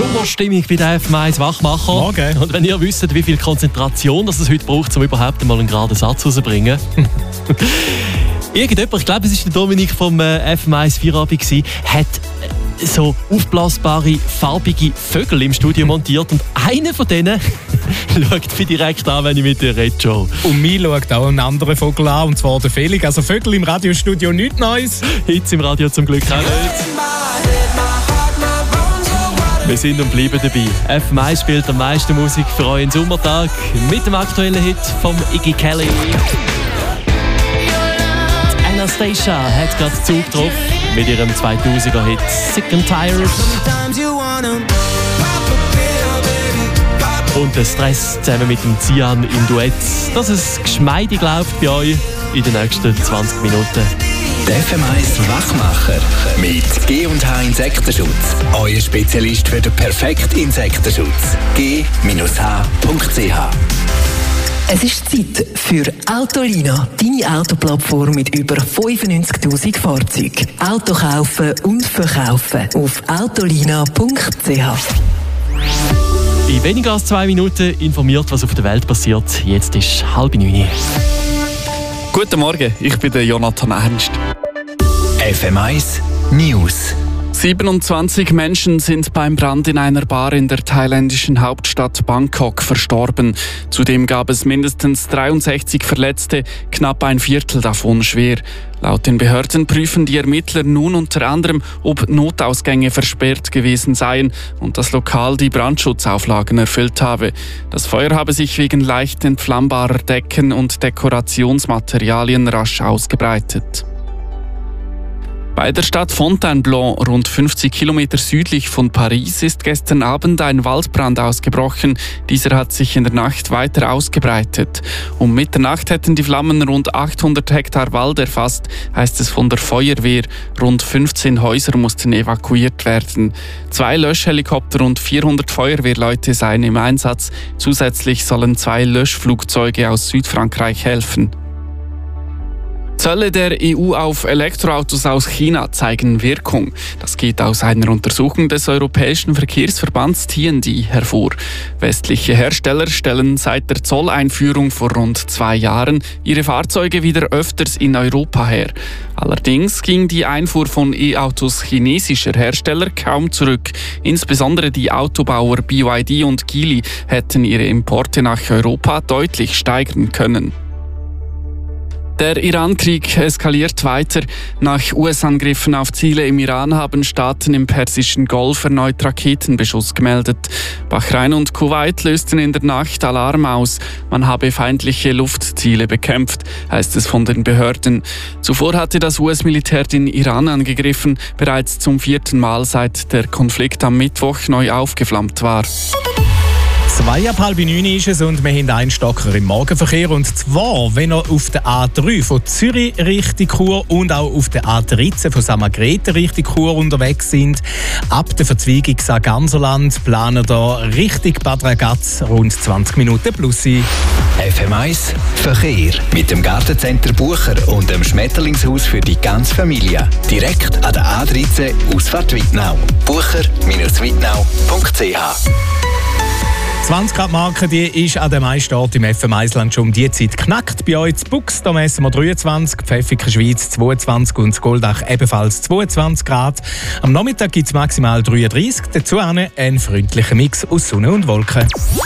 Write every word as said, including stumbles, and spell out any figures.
Sommerstimmung bei der F M eins Wachmacher. Morgen. Und wenn ihr wisst, wie viel Konzentration das es heute braucht, um überhaupt einmal einen geraden Satz rauszubringen. Irgendjemand, ich glaube, es war der Dominik vom äh, F M eins Feierabend, hat so aufblasbare, farbige Vögel im Studio montiert. Und einer von denen schaut mich direkt an, wenn ich mit dir rede, Joe. Und mich schaut auch einen anderen Vogel an, und zwar der Felix. Also Vögel im Radiostudio, nichts Neues. Hits im Radio zum Glück auch nicht. Wir sind und bleiben dabei. F M eins spielt am meisten Musik für euren Sommertag mit dem aktuellen Hit vom Iggy Kelly. Anastasia hat gerade Zug drauf mit ihrem zweitausender Hit Sick and Tired. Und der Stress zusammen mit dem Zian im Duett, dass es geschmeidig läuft bei euch in den nächsten zwanzig Minuten. Der F M eins Wachmacher mit G und H Insektenschutz. Euer Spezialist für den perfekten Insektenschutz. G H Punkt C H. Es ist Zeit für Autolina, deine Autoplattform mit über fünfundneunzigtausend Fahrzeugen. Auto kaufen und verkaufen auf autolina Punkt C H. In weniger als zwei Minuten informiert, was auf der Welt passiert. Jetzt ist halb neun. Guten Morgen, ich bin der Jonathan Ernst. F M eins News. siebenundzwanzig Menschen sind beim Brand in einer Bar in der thailändischen Hauptstadt Bangkok verstorben. Zudem gab es mindestens dreiundsechzig Verletzte, knapp ein Viertel davon schwer. Laut den Behörden prüfen die Ermittler nun unter anderem, ob Notausgänge versperrt gewesen seien und das Lokal die Brandschutzauflagen erfüllt habe. Das Feuer habe sich wegen leicht entflammbarer Decken und Dekorationsmaterialien rasch ausgebreitet. Bei der Stadt Fontainebleau, rund fünfzig Kilometer südlich von Paris, ist gestern Abend ein Waldbrand ausgebrochen. Dieser hat sich in der Nacht weiter ausgebreitet. Um Mitternacht hätten die Flammen rund achthundert Hektar Wald erfasst, heißt es von der Feuerwehr. Rund fünfzehn Häuser mussten evakuiert werden. Zwei Löschhelikopter und vierhundert Feuerwehrleute seien im Einsatz. Zusätzlich sollen zwei Löschflugzeuge aus Südfrankreich helfen. Zölle der E U auf Elektroautos aus China zeigen Wirkung. Das geht aus einer Untersuchung des Europäischen Verkehrsverbands T N D hervor. Westliche Hersteller stellen seit der Zolleinführung vor rund zwei Jahren ihre Fahrzeuge wieder öfters in Europa her. Allerdings ging die Einfuhr von E-Autos chinesischer Hersteller kaum zurück. Insbesondere die Autobauer B Y D und Geely hätten ihre Importe nach Europa deutlich steigern können. Der Iran-Krieg eskaliert weiter. Nach U S-Angriffen auf Ziele im Iran haben Staaten im Persischen Golf erneut Raketenbeschuss gemeldet. Bahrain und Kuwait lösten in der Nacht Alarm aus. Man habe feindliche Luftziele bekämpft, heißt es von den Behörden. Zuvor hatte das U S-Militär den Iran angegriffen, bereits zum vierten Mal seit der Konflikt am Mittwoch neu aufgeflammt war. Zwei ab halb neun ist es und wir haben einen Stocker im Morgenverkehr. Und zwar, wenn ihr auf der A drei von Zürich Richtung Chur und auch auf der A dreizehn von Samagrete Richtung Chur unterwegs sind, ab der Verzweigung Sarganserland planen da Richtung Bad Ragaz rund zwanzig Minuten plus ein. F M eins Verkehr mit dem Gartencenter Bucher und dem Schmetterlingshaus für die ganze Familie. Direkt an der A dreizehn Ausfahrt Wittnau. bucher Bindestrich wittnau Punkt C H. zwanzig Grad Marke, die ist an dem meisten Ort im F M eins-Land schon um die Zeit knackt. Bei euch in Bux, da messen wir dreiundzwanzig, Pfäffiken Schweiz zweiundzwanzig und Goldach ebenfalls zweiundzwanzig Grad. Am Nachmittag gibt es maximal dreiunddreißig, dazu ein freundlicher Mix aus Sonne und Wolken.